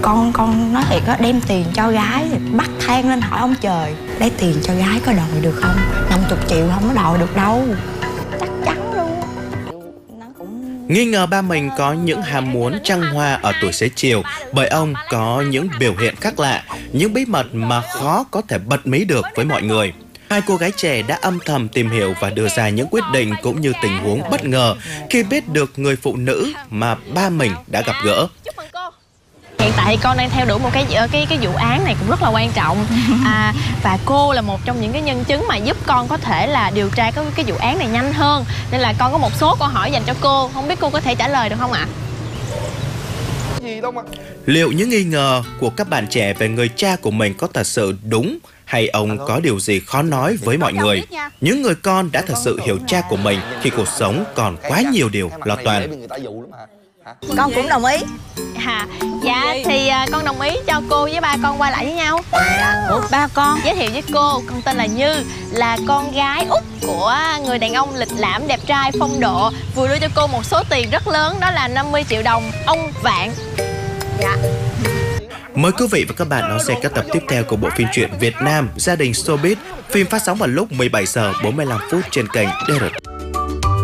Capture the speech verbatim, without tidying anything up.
Con con nói thiệt á, đem tiền cho gái bắt than lên hỏi ông trời, lấy tiền cho gái có đòi được không? năm mươi triệu không có đòi được đâu. Chắc chắn luôn. Nó cũng... Nghi ngờ ba mình có những ham muốn trăng hoa ở tuổi xế chiều bởi ông có những biểu hiện khác lạ, những bí mật mà khó có thể bật mí được với mọi người. Hai cô gái trẻ đã âm thầm tìm hiểu và đưa ra những quyết định cũng như tình huống bất ngờ khi biết được người phụ nữ mà ba mình đã gặp gỡ. Hiện tại thì con đang theo đuổi một cái cái cái vụ án này cũng rất là quan trọng, à, và cô là một trong những cái nhân chứng mà giúp con có thể là điều tra cái cái vụ án này nhanh hơn, nên là con có một số câu hỏi dành cho cô, không biết cô có thể trả lời được không ạ? Liệu những nghi ngờ của các bạn trẻ về người cha của mình có thật sự đúng hay ông có điều gì khó nói với mọi người? Những người con đã thật sự hiểu cha của mình khi cuộc sống còn quá nhiều điều lo toan. Con cũng đồng ý. À, dạ thì à, con đồng ý cho cô với ba con qua lại với nhau. Ủa ba con? Giới thiệu với cô, con tên là Như, là con gái út của người đàn ông lịch lãm đẹp trai phong độ vừa đưa cho cô một số tiền rất lớn, đó là năm mươi triệu đồng, ông Vạn. Dạ. Mời quý vị và các bạn đón xem các tập tiếp theo của bộ phim truyện Việt Nam Gia đình Showbiz. Phim phát sóng vào lúc mười bảy giờ bốn mươi lăm phút trên kênh đê rờ tê.